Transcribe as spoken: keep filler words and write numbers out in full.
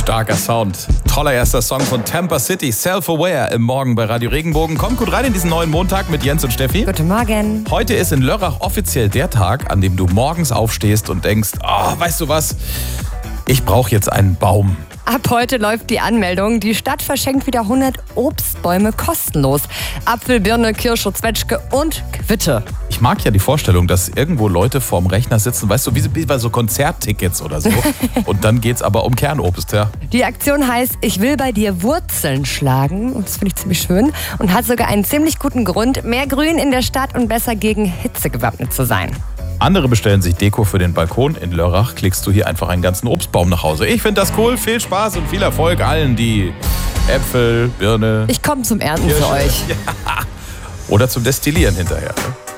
Starker Sound. Toller erster Song von Tampa City, Self-Aware im Morgen bei Radio Regenbogen. Kommt gut rein in diesen neuen Montag mit Jens und Steffi. Guten Morgen. Heute ist in Lörrach offiziell der Tag, an dem du morgens aufstehst und denkst, oh, weißt du was, ich brauche jetzt einen Baum. Ab heute läuft die Anmeldung. Die Stadt verschenkt wieder hundert Obstbäume kostenlos. Apfel, Birne, Kirsche, Zwetschge und Quitte. Ich mag ja die Vorstellung, dass irgendwo Leute vorm Rechner sitzen, weißt du, wie bei so Konzerttickets oder so. Und dann geht's aber um Kernobst, ja. Die Aktion heißt, ich will bei dir Wurzeln schlagen. Und das finde ich ziemlich schön. Und hat sogar einen ziemlich guten Grund, mehr Grün in der Stadt und besser gegen Hitze gewappnet zu sein. Andere bestellen sich Deko für den Balkon. In Lörrach klickst du hier einfach einen ganzen Obstbaum nach Hause. Ich finde das cool. Viel Spaß und viel Erfolg allen, die Äpfel, Birne... Ich komme zum Ernten Kirsche. für euch. Ja. Oder zum Destillieren hinterher.